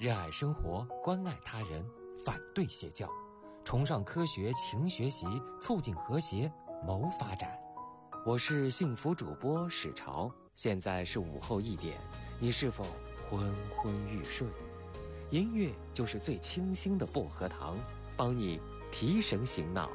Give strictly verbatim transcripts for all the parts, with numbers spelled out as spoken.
热爱生活，关爱他人，反对邪教，崇尚科学，勤学习，促进和谐，谋发展。我是幸福主播史潮，现在是午后一点，你是否昏昏欲睡？音乐就是最清新的薄荷糖，帮你提神醒脑。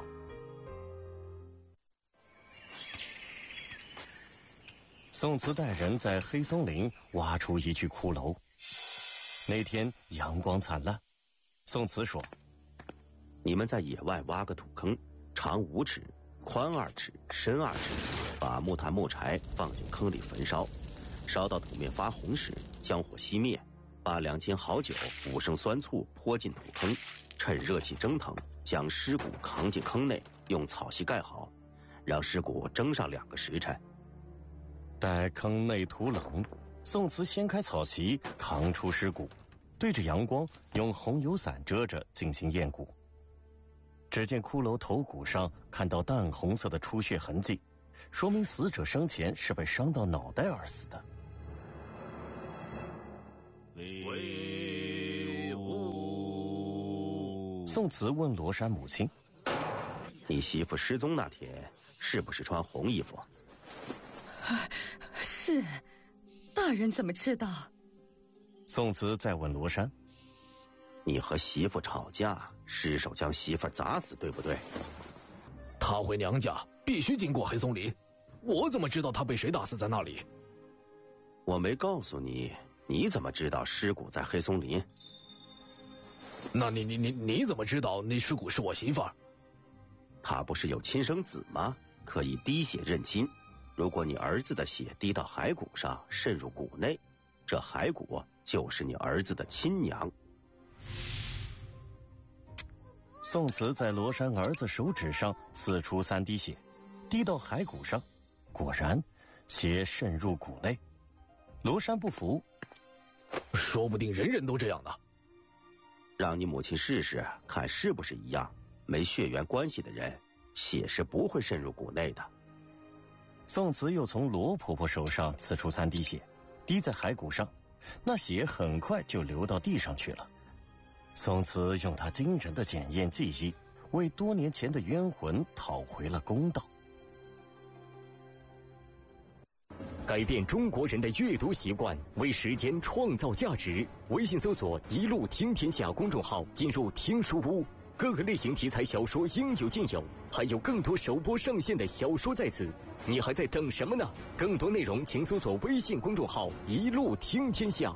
宋慈带人在黑松林挖出一具骷髅。那天阳光灿烂，宋慈说： 你们在野外挖个土坑，长五尺，宽二尺，深二尺，把木炭木柴放进坑里焚烧，烧到土面发红时，将火熄灭，把两斤好酒、五升酸醋泼进土坑，趁热气蒸腾，将尸骨扛进坑内，用草席盖好，让尸骨蒸上两个时辰。 待坑内土冷，宋慈掀开草席，扛出尸骨，对着阳光用红油伞遮着进行验骨。只见骷髅头骨上看到淡红色的出血痕迹，说明死者生前是被伤到脑袋而死的。 威武！ 宋慈问罗山母亲： 你媳妇失踪那天是不是穿红衣服？ 是，大人怎么知道？ 宋慈再问罗山： 你和媳妇吵架，失手将媳妇砸死，对不对？ 她回娘家必须经过黑松林，我怎么知道她被谁打死在那里？ 我没告诉你，你怎么知道尸骨在黑松林？ 那你你你你怎么知道那尸骨是我媳妇儿？ 她不是有亲生子吗？可以滴血认亲。如果你儿子的血滴到骸骨上，渗入骨内，这骸骨就是你儿子的亲娘。 宋慈在罗山儿子手指上刺出三滴血，滴到骸骨上，果然血渗入骨内。罗山不服， 说不定人人都这样呢。 让你母亲试试，看是不是一样。没血缘关系的人，血是不会渗入骨内的。 宋慈又从罗婆婆手上刺出三滴血，滴在骸骨上，那血很快就流到地上去了。宋慈用他惊人的检验技艺，为多年前的冤魂讨回了公道。 改变中国人的阅读习惯，为时间创造价值。微信搜索“一路听天下”公众号，进入听书屋，各个类型题材小说应有尽有，还有更多首播上线的小说在此，你还在等什么呢？更多内容请搜索微信公众号“一路听天下”。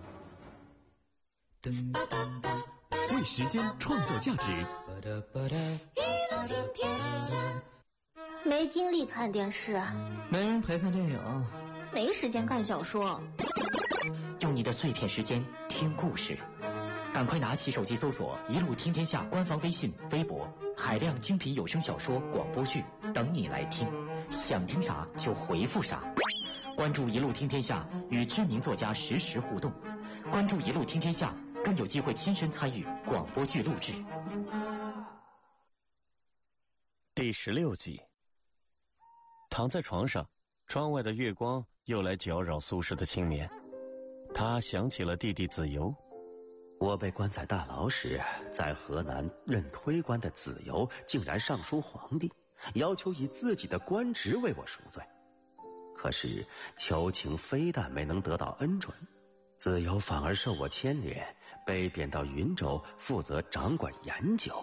为时间创造价值。 没精力看电视， 没人陪陪电影， 没时间看小说， 用你的碎片时间听故事。赶快拿起手机搜索一路听天下官方微信微博，海量精品有声小说广播剧等你来听，想听啥就回复啥。关注一路听天下，与知名作家实时互动，关注一路听天下，更有机会亲身参与广播剧录制。 第十六集。躺在床上，窗外的月光又来搅扰苏轼的清眠，他想起了弟弟子由。 我被关在大牢时，在河南任推官的子由竟然上书皇帝，要求以自己的官职为我赎罪。可是求情非但没能得到恩准，子由反而受我牵连，被贬到云州负责掌管盐酒。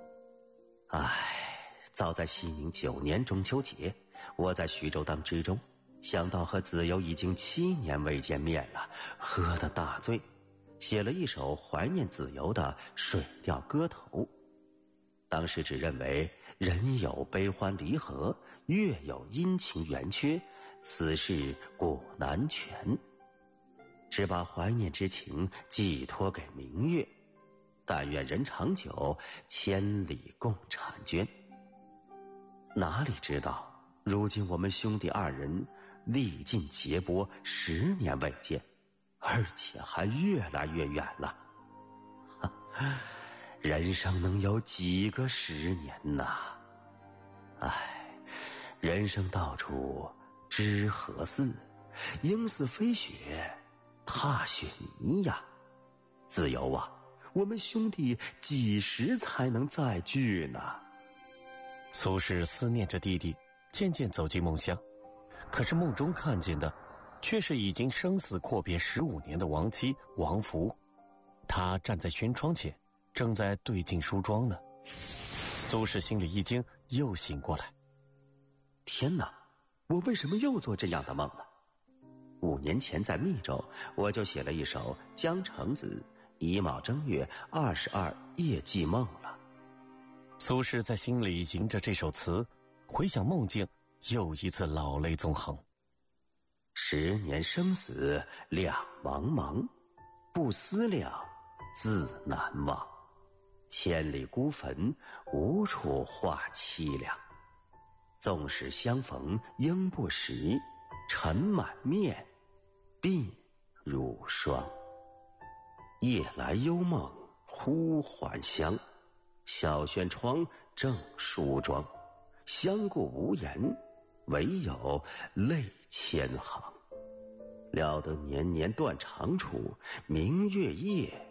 唉，早在熙宁九年中秋节，我在徐州当知州，想到和子由已经七年未见面了，喝得大醉，写了一首怀念子由的《水调歌头》。当时只认为人有悲欢离合，月有阴晴圆缺，此事果难全，只把怀念之情寄托给明月，但愿人长久，千里共婵娟。哪里知道如今我们兄弟二人历尽劫波，十年未见，而且还越来越远了。人生能有几个十年呐？唉，人生到处知何似，应似飞雪踏雪泥呀。 子由啊，我们兄弟几时才能再聚呢？ 苏轼思念着弟弟，渐渐走进梦乡。可是梦中看见的，却是已经生死阔别十五年的亡妻王弗。她站在轩窗前，正在对镜梳妆呢。苏轼心里一惊，又醒过来。 天哪，我为什么又做这样的梦呢？五年前在密州，我就写了一首《江城子》乙卯正月二十二夜记梦了。 苏轼在心里吟着这首词，回想梦境，又一次老泪纵横。 十年生死两茫茫，不思量，自难忘。千里孤坟，无处话凄凉。纵使相逢应不识，尘满面，鬓如霜。夜来幽梦忽还乡，小轩窗正梳妆。相顾无言，唯有泪千行。料得年年断肠处，明月夜，